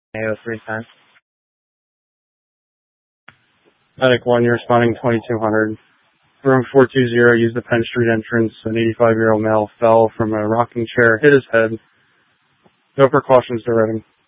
AO310. Medic 1, you're responding 2200. Room 420, use the Penn Street entrance. An 85-year-old male fell from a rocking chair, hit his head. No precautions to ready.